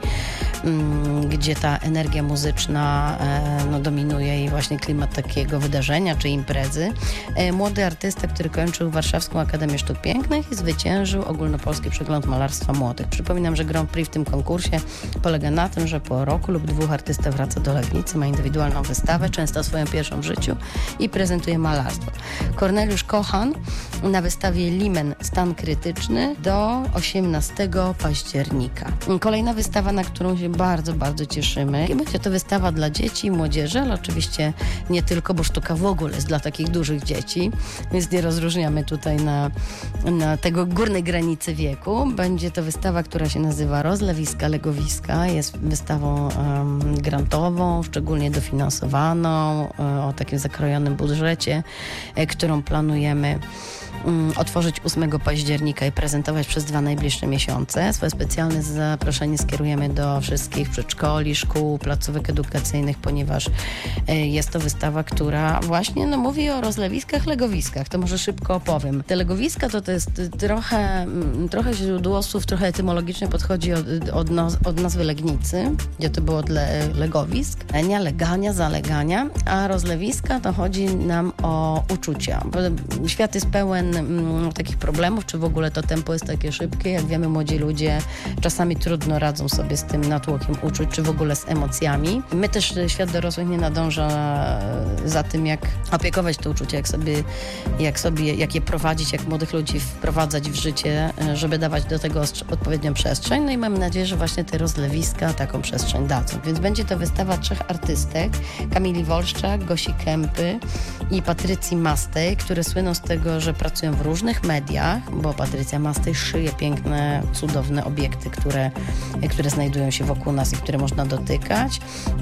m, gdzie ta energia muzyczna e, no, dominuje i właśnie klimat takiego wydarzenia czy imprezy. E, młody artysta, który kończył Warszawską Akademię Sztuk Pięknych i zwyciężył Ogólnopolski Przegląd Malarstwa Młodych. Przypominam, że Grand Prix w tym konkursie polega na tym, że po roku lub dwóch artysta wraca do Legnicy, ma indywidualną wystawę, często swoją pierwszą w życiu i prezentuje malarstwo. Korneliusz Kochan na wystawie Limen Stan Krytyczny do osiemnastego października. Kolejna wystawa, na którą się bardzo, bardzo cieszymy. I będzie to wystawa dla dzieci i młodzieży, ale oczywiście nie tylko, bo sztuka w ogóle jest dla takich dużych dzieci, więc nie rozróżniamy tutaj na, na tego górnej granicy wieku. Będzie to wystawa, która się nazywa Rozlewiska, Legowiska. Jest wystawą um, grantową, szczególnie dofinansowaną, o takim zakrojonym budżecie, którą planujemy otworzyć ósmego października i prezentować przez dwa najbliższe miesiące. Swoje specjalne zaproszenie skierujemy do wszystkich przedszkoli, szkół, placówek edukacyjnych, ponieważ jest to wystawa, która właśnie no, mówi o rozlewiskach, legowiskach. To może szybko opowiem. Te legowiska to, to jest trochę, trochę źródło słów, trochę etymologicznie podchodzi od, od, od nazwy Legnicy, gdzie to było od le, legowisk, nie legania, zalegania, a rozlewiska to chodzi nam o uczucia. Bo świat jest pełen m, takich problemów, czy w ogóle to tempo jest takie szybkie. Jak wiemy, młodzi ludzie czasami trudno radzą sobie z tym natłokiem uczuć, czy w ogóle z emocjami. My też, świat dorosłych nie nadąża za tym, jak opiekować te uczucia, jak sobie, jak sobie, jak je prowadzić, jak młodych ludzi wprowadzać w życie, żeby dawać do tego odpowiednią przestrzeń. No i mamy nadzieję, że właśnie te rozlewiska taką przestrzeń dadzą. Więc będzie to wystawa trzech artystek, Kamili Wolszczak, Gosi Kępy i Patrycji Mastej, które słyną z tego, że pracują w różnych mediach, bo Patrycja Mastej szyje piękne, cudowne obiekty, które, które znajdują się wokół nas i które można dotykać.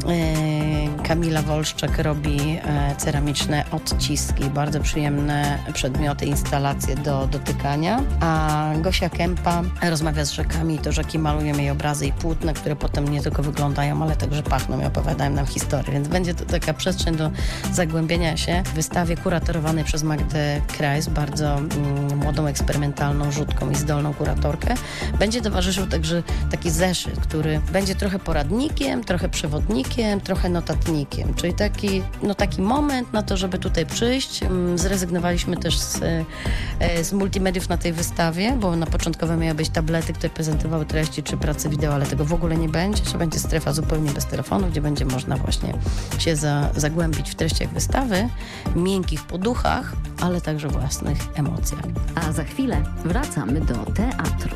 Kamila Wolszczak robi ceramiczne odciski, bardzo przyjemne przedmioty, instalacje do dotykania, a Gosia Kępa rozmawia z rzekami, to rzeki malują jej obrazy i płótna, które potem nie tylko wyglądają, ale także pachną i opowiadają nam historię, więc będzie to taka przestrzeń do zagłębienia się w wystawie kuratorowanej przez Magdę Krajs, bardzo mm, młodą, eksperymentalną, rzutką i zdolną kuratorkę. Będzie towarzyszył także taki zeszyt, który będzie trochę poradnikiem, trochę przewodnikiem, trochę notatnikiem, czyli taki, no, taki moment na to, żeby tutaj przyjść. Zrezygnowaliśmy też z, z multimediów na tej wystawie, bo na początkowo miały być tablety, które prezentowały treści czy prace wideo, ale tego w ogóle nie będzie, że będzie strefa zupełnie bez telefonu, gdzie będzie można właśnie się za, zagłębić w treściach wystawy, miękkich poduchach, ale także własnych emocjach. A za chwilę wracamy do teatru.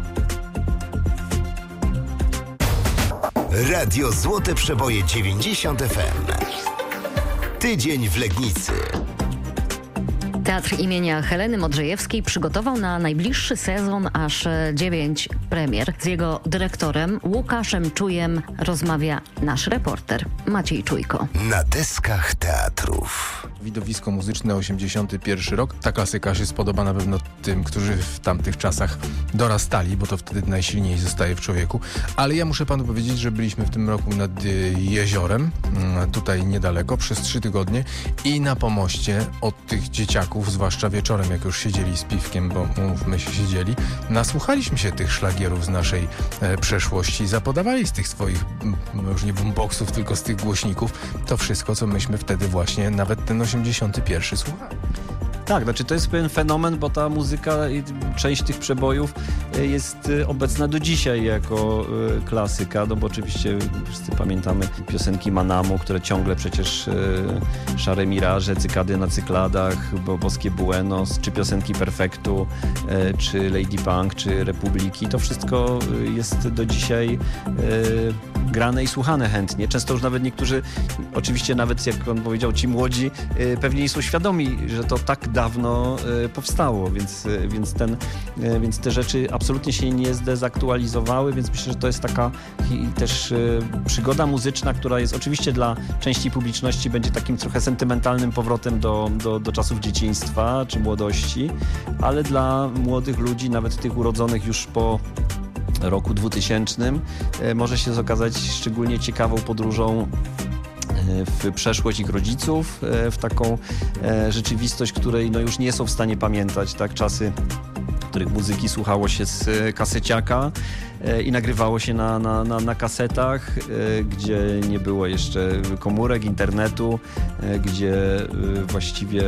Radio Złote Przeboje dziewięćdziesiąt F M. Tydzień w Legnicy. Teatr imienia Heleny Modrzejewskiej przygotował na najbliższy sezon aż dziewięć premier. Z jego dyrektorem Łukaszem Czujem rozmawia nasz reporter Maciej Czujko. Na deskach teatrów. Widowisko muzyczne, osiemdziesiąty pierwszy rok. Ta klasyka się spodoba na pewno tym, którzy w tamtych czasach dorastali, bo to wtedy najsilniej zostaje w człowieku. Ale ja muszę panu powiedzieć, że byliśmy w tym roku nad y, jeziorem, y, tutaj niedaleko, przez trzy tygodnie i na pomoście od tych dzieciaków, zwłaszcza wieczorem, jak już siedzieli z piwkiem, bo mówmy się, siedzieli, nasłuchaliśmy się tych szlagierów z naszej e, przeszłości, zapodawali z tych swoich, m, już nie boomboxów, tylko z tych głośników, to wszystko, co myśmy wtedy właśnie, nawet ten osiemdziesiąty pierwszy słuchali. Tak, znaczy to jest pewien fenomen, bo ta muzyka i część tych przebojów jest obecna do dzisiaj jako klasyka, no bo oczywiście wszyscy pamiętamy piosenki Manamu, które ciągle przecież Szare Miraże, Cykady na Cykladach, Boskie Buenos, czy piosenki Perfektu, czy Lady Punk, czy Republiki, to wszystko jest do dzisiaj grane i słuchane chętnie. Często już nawet niektórzy, oczywiście nawet jak on powiedział, ci młodzi, pewnie nie są świadomi, że to tak dawno powstało, więc, więc, ten, więc te rzeczy absolutnie się nie zdezaktualizowały, więc myślę, że to jest taka też przygoda muzyczna, która jest oczywiście dla części publiczności będzie takim trochę sentymentalnym powrotem do, do, do czasów dzieciństwa czy młodości, ale dla młodych ludzi, nawet tych urodzonych już po roku dwutysięcznym, może się okazać szczególnie ciekawą podróżą w przeszłość ich rodziców, w taką rzeczywistość, której no już nie są w stanie pamiętać, tak, czasy, w których muzyki słuchało się z kaseciaka i nagrywało się na, na, na, na kasetach, gdzie nie było jeszcze komórek, internetu, gdzie właściwie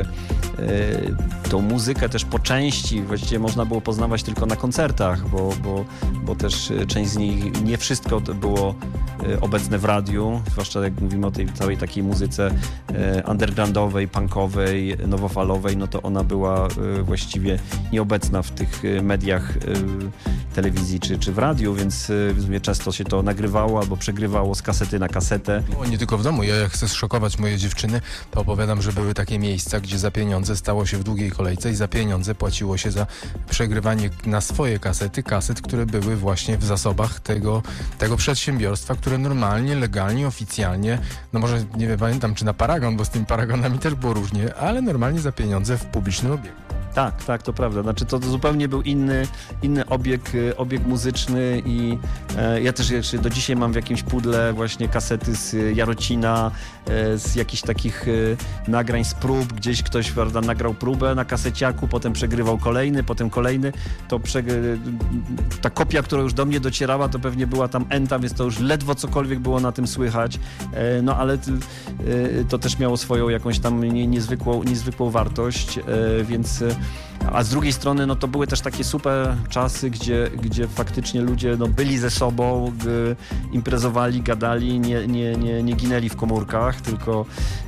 tą muzykę też po części właściwie można było poznawać tylko na koncertach, bo, bo, bo też część z nich, nie wszystko było obecne w radiu, zwłaszcza jak mówimy o tej całej takiej muzyce undergroundowej, punkowej, nowofalowej, no to ona była właściwie nieobecna w tych mediach telewizji czy, czy w radiu, więc często się to nagrywało albo przegrywało z kasety na kasetę. O, nie tylko w domu. Ja jak chcę zszokować moje dziewczyny, to opowiadam, że były takie miejsca, gdzie za pieniądze stało się w długiej kolejce i za pieniądze płaciło się za przegrywanie na swoje kasety, kaset, które były właśnie w zasobach tego, tego przedsiębiorstwa, które normalnie, legalnie, oficjalnie, no może nie pamiętam czy na Paragon, bo z tymi Paragonami też było różnie, ale normalnie za pieniądze w publicznym obiegu. Tak, tak, to prawda. Znaczy to, to zupełnie był inny, inny obieg, obieg muzyczny i e, ja też jeszcze do dzisiaj mam w jakimś pudle właśnie kasety z Jarocina, e, z jakichś takich e, nagrań z prób, gdzieś ktoś, prawda, nagrał próbę na kaseciaku, potem przegrywał kolejny, potem kolejny. To przegry... ta kopia, która już do mnie docierała, to pewnie była tam enta, więc to już ledwo cokolwiek było na tym słychać. E, no ale e, to też miało swoją jakąś tam nie, niezwykłą, niezwykłą wartość, e, więc a z drugiej strony no to były też takie super czasy, gdzie, gdzie faktycznie ludzie no, byli ze sobą, g, imprezowali, gadali, nie, nie, nie, nie ginęli w komórkach, tylko,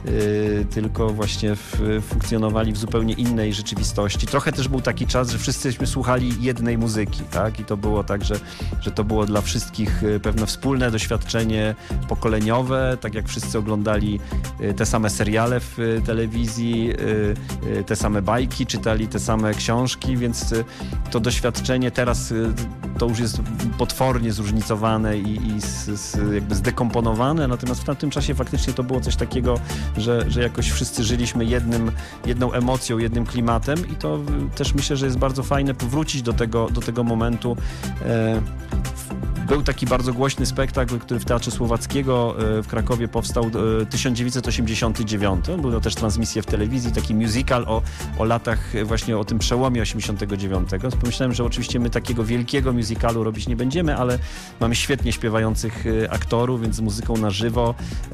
yy, tylko właśnie w, funkcjonowali w zupełnie innej rzeczywistości. Trochę też był taki czas, że wszyscyśmy słuchali jednej muzyki, tak? I to było tak, że, że to było dla wszystkich pewne wspólne doświadczenie pokoleniowe, tak jak wszyscy oglądali te same seriale w telewizji, yy, te same bajki, czytali te same książki, więc to doświadczenie teraz to już jest potwornie zróżnicowane i, i z, z jakby zdekomponowane, natomiast w tamtym czasie faktycznie to było coś takiego, że, że jakoś wszyscy żyliśmy jednym, jedną emocją, jednym klimatem i to też myślę, że jest bardzo fajne powrócić do tego, do tego momentu. E, Był taki bardzo głośny spektakl, który w Teatrze Słowackiego w Krakowie powstał tysiąc dziewięćset osiemdziesiąty dziewiąty. Były też transmisje w telewizji, taki musical o, o latach, właśnie o tym przełomie osiemdziesiątego dziewiątego. Pomyślałem, że oczywiście my takiego wielkiego musicalu robić nie będziemy, ale mamy świetnie śpiewających aktorów, więc z muzyką na żywo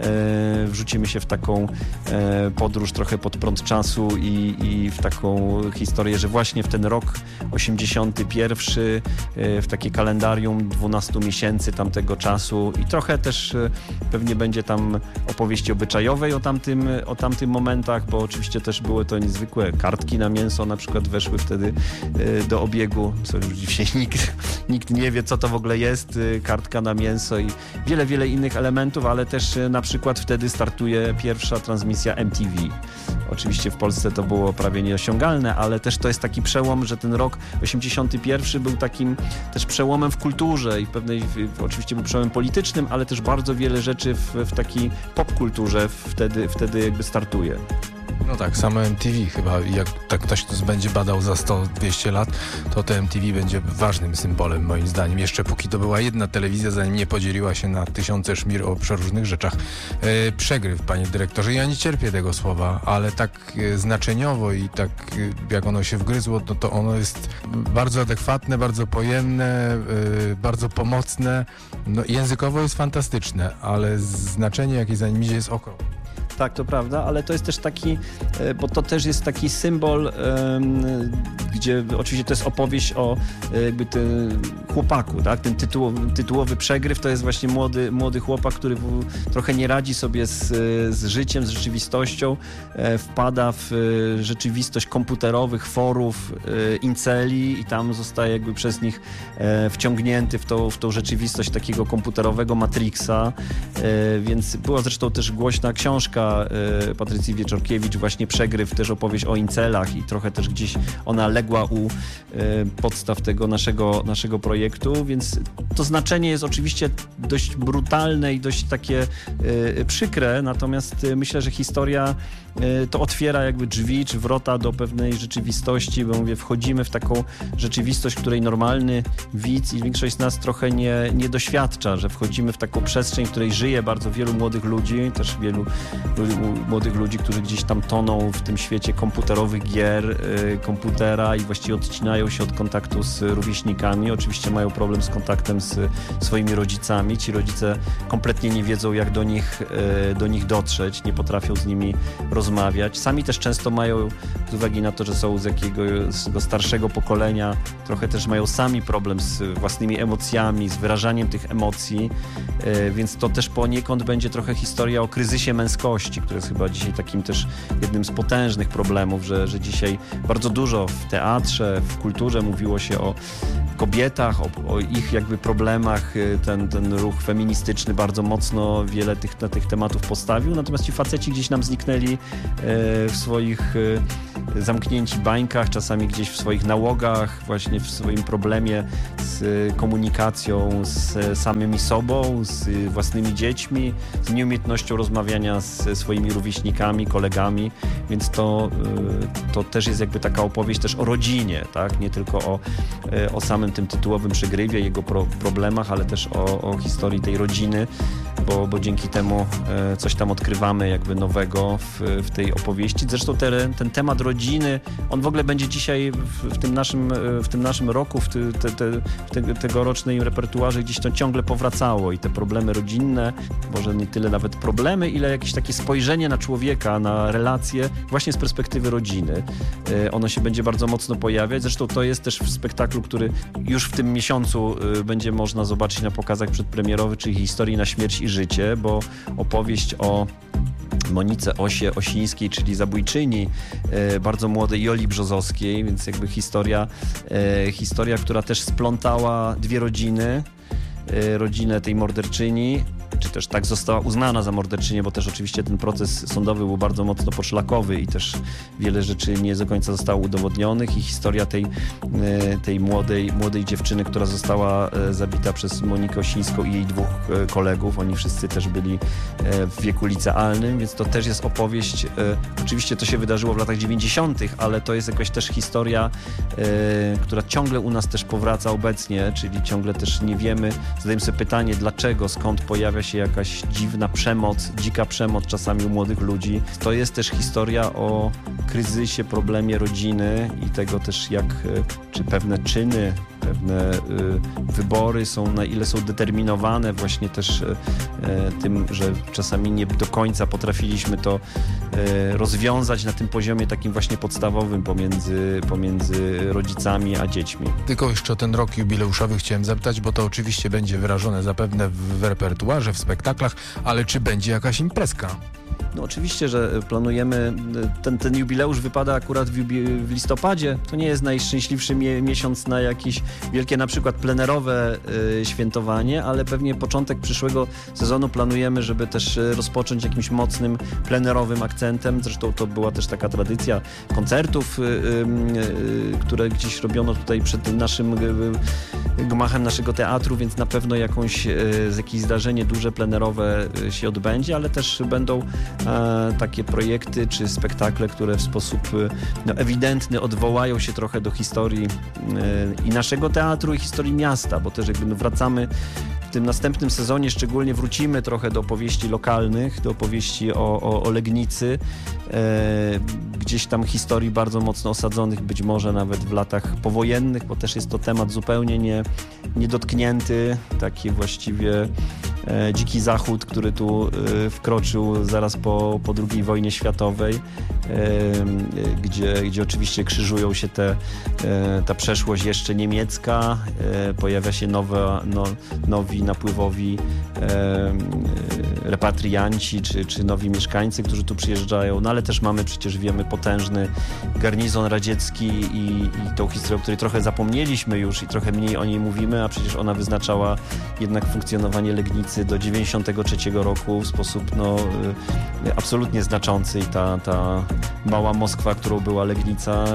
e, wrzucimy się w taką e, podróż trochę pod prąd czasu i, i w taką historię, że właśnie w ten rok osiemdziesiąty pierwszy e, w takie kalendarium dwunastu miesięcy tamtego czasu i trochę też pewnie będzie tam opowieści obyczajowej o tamtym, o tamtym momentach, bo oczywiście też były to niezwykłe kartki na mięso, na przykład weszły wtedy do obiegu, co już dzisiaj nikt, nikt nie wie, co to w ogóle jest, kartka na mięso i wiele, wiele innych elementów, ale też na przykład wtedy startuje pierwsza transmisja M T V. Oczywiście w Polsce to było prawie nieosiągalne, ale też to jest taki przełom, że ten rok osiemdziesiąty pierwszy był takim też przełomem w kulturze i w pewnej, w, oczywiście był przełomem politycznym, ale też bardzo wiele rzeczy w, w takiej popkulturze wtedy, wtedy jakby startuje. No tak, samo M T V chyba, jak tak ktoś to będzie badał za sto dwieście lat, to to M T V będzie ważnym symbolem moim zdaniem. Jeszcze póki to była jedna telewizja, zanim nie podzieliła się na tysiące szmir o przeróżnych rzeczach. E, przegryw, panie dyrektorze, ja nie cierpię tego słowa, ale tak e, znaczeniowo i tak e, jak ono się wgryzło, no to ono jest bardzo adekwatne, bardzo pojemne, e, bardzo pomocne. No, językowo jest fantastyczne, ale znaczenie, jakie za nim idzie, jest ogromne. Tak, to prawda, ale to jest też taki, bo to też jest taki symbol, gdzie oczywiście to jest opowieść o jakby tym chłopaku, tak? Ten tytułowy, tytułowy przegryw to jest właśnie młody, młody chłopak, który w, trochę nie radzi sobie z, z życiem, z rzeczywistością, e, wpada w e, rzeczywistość komputerowych forów, e, inceli i tam zostaje jakby przez nich e, wciągnięty w tą, w tą rzeczywistość takiego komputerowego Matrixa, e, więc była zresztą też głośna książka e, Patrycji Wieczorkiewicz, właśnie Przegryw, też opowieść o incelach i trochę też gdzieś ona legła u e, podstaw tego naszego, naszego projektu, więc to znaczenie jest oczywiście dość brutalne i dość takie e, przykre, natomiast e, myślę, że historia e, to otwiera jakby drzwi czy wrota do pewnej rzeczywistości, bo mówię, wchodzimy w taką rzeczywistość, której normalny widz i większość z nas trochę nie, nie doświadcza, że wchodzimy w taką przestrzeń, w której żyje bardzo wielu młodych ludzi, też wielu młodych ludzi, którzy gdzieś tam toną w tym świecie komputerowych gier, y, komputera i właściwie odcinają się od kontaktu z rówieśnikami. Oczywiście mają problem z kontaktem z swoimi rodzicami. Ci rodzice kompletnie nie wiedzą, jak do nich, y, do nich dotrzeć, nie potrafią z nimi rozmawiać. Sami też często mają, z uwagi na to, że są z jakiegoś z starszego pokolenia, trochę też mają sami problem z własnymi emocjami, z wyrażaniem tych emocji, y, więc to też poniekąd będzie trochę historia o kryzysie męskości, który jest chyba dzisiaj takim też jednym z potężnych problemów, że, że dzisiaj bardzo dużo w teatrze, w kulturze mówiło się o kobietach, o, o ich jakby problemach. Ten, ten ruch feministyczny bardzo mocno wiele tych, na tych tematów postawił, natomiast ci faceci gdzieś nam zniknęli e, w swoich e, zamknięci bańkach, czasami gdzieś w swoich nałogach, właśnie w swoim problemie z komunikacją z samymi sobą, z własnymi dziećmi, z nieumiejętnością rozmawiania z swoimi rówieśnikami, kolegami, więc to, to też jest jakby taka opowieść też o rodzinie, tak? Nie tylko o, o samym tym tytułowym przegrywie, jego pro, problemach, ale też o, o historii tej rodziny, bo, bo dzięki temu coś tam odkrywamy jakby nowego w, w tej opowieści. Zresztą te, ten temat rodziny, on w ogóle będzie dzisiaj w, w tym naszym, w tym naszym roku, w te, te, te, te, tegorocznym repertuarze gdzieś to ciągle powracało i te problemy rodzinne, może nie tyle nawet problemy, ile jakieś takie spojrzenie na człowieka, na relacje właśnie z perspektywy rodziny. Ono się będzie bardzo mocno pojawiać. Zresztą to jest też w spektaklu, który już w tym miesiącu będzie można zobaczyć na pokazach przedpremierowych, czyli Historii na śmierć i życie, bo opowieść o Monice Osie Osińskiej, czyli zabójczyni, e, bardzo młodej Joli Brzozowskiej, więc jakby historia, e, historia, która też splątała dwie rodziny, e, rodzinę tej morderczyni, czy też tak została uznana za morderczynię, bo też oczywiście ten proces sądowy był bardzo mocno poszlakowy i też wiele rzeczy nie do końca zostało udowodnionych i historia tej, tej młodej, młodej dziewczyny, która została zabita przez Monikę Osińską i jej dwóch kolegów. Oni wszyscy też byli w wieku licealnym, więc to też jest opowieść. Oczywiście to się wydarzyło w latach dziewięćdziesiątych, ale to jest jakaś też historia, która ciągle u nas też powraca obecnie, czyli ciągle też nie wiemy, zadajemy sobie pytanie, dlaczego, skąd pojawia się jakaś dziwna przemoc, dzika przemoc czasami u młodych ludzi. To jest też historia o kryzysie, problemie rodziny i tego też jak, czy pewne czyny, pewne y, wybory są, na ile są determinowane właśnie też y, tym, że czasami nie do końca potrafiliśmy to y, rozwiązać na tym poziomie takim właśnie podstawowym pomiędzy, pomiędzy rodzicami a dziećmi. Tylko jeszcze o ten rok jubileuszowy chciałem zapytać, bo to oczywiście będzie wyrażone zapewne w repertuarze, w spektaklach, ale czy będzie jakaś imprezka? No oczywiście, że planujemy, ten, ten jubileusz wypada akurat w, jubi- w listopadzie. To nie jest najszczęśliwszy mie- miesiąc na jakieś wielkie na przykład plenerowe y, świętowanie, ale pewnie początek przyszłego sezonu planujemy, żeby też rozpocząć jakimś mocnym plenerowym akcentem. Zresztą to była też taka tradycja koncertów, y, y, y, które gdzieś robiono tutaj przed naszym y, y, gmachem naszego teatru, więc na pewno jakąś, y, jakieś zdarzenie duże plenerowe y, się odbędzie, ale też będą takie projekty czy spektakle, które w sposób no, ewidentny odwołają się trochę do historii i naszego teatru i historii miasta, bo też jakby no, wracamy w tym następnym sezonie, szczególnie wrócimy trochę do opowieści lokalnych, do opowieści o, o, o Legnicy, e, gdzieś tam historii bardzo mocno osadzonych, być może nawet w latach powojennych, bo też jest to temat zupełnie nie, niedotknięty, taki właściwie e, dziki zachód, który tu e, wkroczył zaraz po, po drugiej wojnie światowej, gdzie, gdzie oczywiście krzyżują się te, ta przeszłość jeszcze niemiecka, pojawia się nowe, no, nowi napływowi repatrianci, czy, czy nowi mieszkańcy, którzy tu przyjeżdżają, no ale też mamy przecież, wiemy, potężny garnizon radziecki i, i tą historię, o której trochę zapomnieliśmy już i trochę mniej o niej mówimy, a przecież ona wyznaczała jednak funkcjonowanie Legnicy do dziewięćdziesiątego trzeciego roku w sposób no, absolutnie znaczący i ta, ta mała Moskwa, którą była Legnica,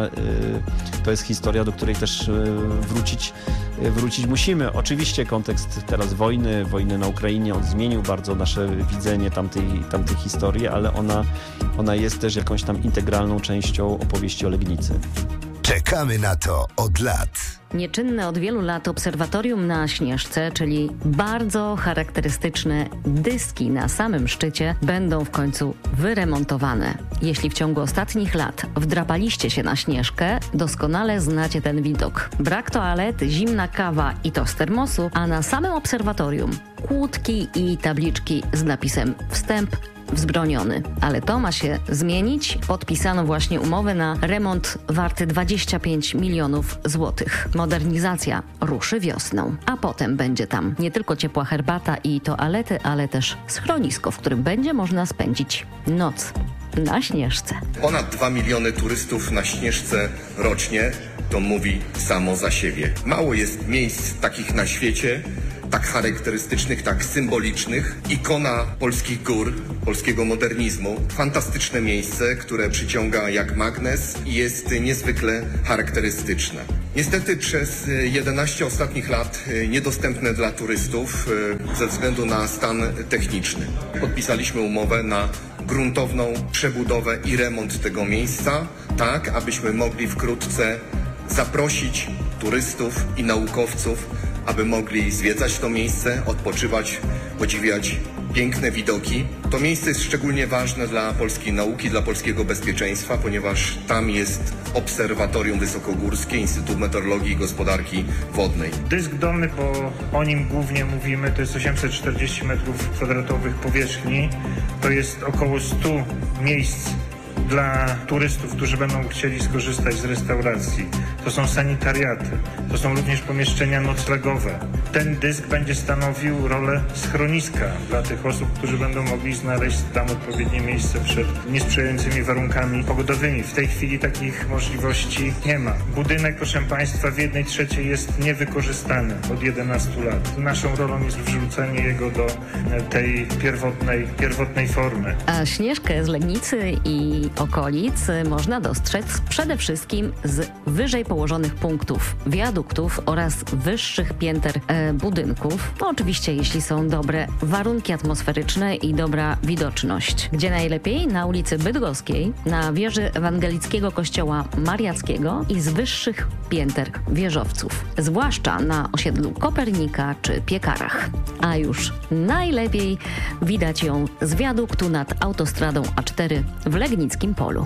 to jest historia, do której też wrócić, wrócić musimy. Oczywiście kontekst teraz wojny, wojny na Ukrainie, on zmienił bardzo nasze widzenie tamtej, tamtej historii, ale ona, ona jest też jakąś tam integralną częścią opowieści o Legnicy. Czekamy na to od lat. Nieczynne od wielu lat obserwatorium na Śnieżce, czyli bardzo charakterystyczne dyski na samym szczycie, będą w końcu wyremontowane. Jeśli w ciągu ostatnich lat wdrapaliście się na Śnieżkę, doskonale znacie ten widok. Brak toalet, zimna kawa i to z termosu, a na samym obserwatorium kłódki i tabliczki z napisem wstęp wzbroniony. Ale to ma się zmienić. Podpisano właśnie umowę na remont warty dwadzieścia pięć milionów złotych. Modernizacja ruszy wiosną, a potem będzie tam nie tylko ciepła herbata i toalety, ale też schronisko, w którym będzie można spędzić noc na Śnieżce. Ponad dwa miliony turystów na Śnieżce rocznie, to mówi samo za siebie. Mało jest miejsc takich na świecie, tak charakterystycznych, tak symbolicznych. Ikona polskich gór, polskiego modernizmu. Fantastyczne miejsce, które przyciąga jak magnes i jest niezwykle charakterystyczne. Niestety przez jedenaście ostatnich lat niedostępne dla turystów ze względu na stan techniczny. Podpisaliśmy umowę na gruntowną przebudowę i remont tego miejsca, tak abyśmy mogli wkrótce zaprosić turystów i naukowców, aby mogli zwiedzać to miejsce, odpoczywać, podziwiać piękne widoki. To miejsce jest szczególnie ważne dla polskiej nauki, dla polskiego bezpieczeństwa, ponieważ tam jest Obserwatorium Wysokogórskie, Instytut Meteorologii i Gospodarki Wodnej. Dysk dolny, bo o nim głównie mówimy, to jest osiemset czterdzieści metrów kwadratowych powierzchni. To jest około stu miejsc dla turystów, którzy będą chcieli skorzystać z restauracji. To są sanitariaty, to są również pomieszczenia noclegowe. Ten dysk będzie stanowił rolę schroniska dla tych osób, którzy będą mogli znaleźć tam odpowiednie miejsce przed niesprzyjającymi warunkami pogodowymi. W tej chwili takich możliwości nie ma. Budynek, proszę Państwa, w jednej trzeciej jest niewykorzystany od jedenastu lat. Naszą rolą jest wrzucenie jego do tej pierwotnej, pierwotnej formy. A Śnieżkę z Legnicy i okolic można dostrzec przede wszystkim z wyżej położonych punktów wiaduktów oraz wyższych pięter e, budynków. No, oczywiście jeśli są dobre warunki atmosferyczne i dobra widoczność. Gdzie najlepiej? Na ulicy Bydgoskiej, na wieży ewangelickiego kościoła mariackiego i z wyższych pięter wieżowców. Zwłaszcza na osiedlu Kopernika czy Piekarach. A już najlepiej widać ją z wiaduktu nad autostradą A cztery w Legnickim Polu.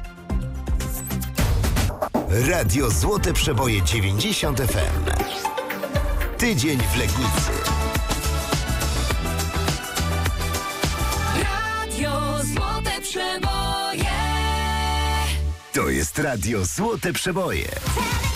Radio Złote Przeboje dziewięćdziesiąt F M. Tydzień w Legnicy. Radio Złote Przeboje. To jest Radio Złote Przeboje.